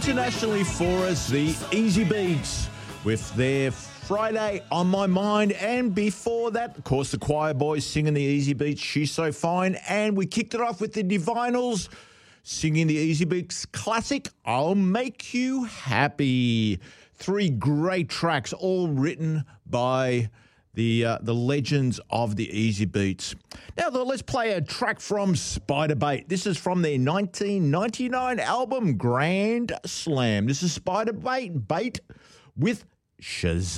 internationally for us, the Easy Beats with their Friday on My Mind. And before that, of course, the Choir Boys singing the Easy Beats, She's So Fine. And we kicked it off with the Divinals singing the Easy Beats classic, I'll Make You Happy. Three great tracks, all written by the legends of the Easy Beats. Now, though, let's play a track from Spiderbait. This is from their 1999 album, Grand Slam. This is Spiderbait with Shazam.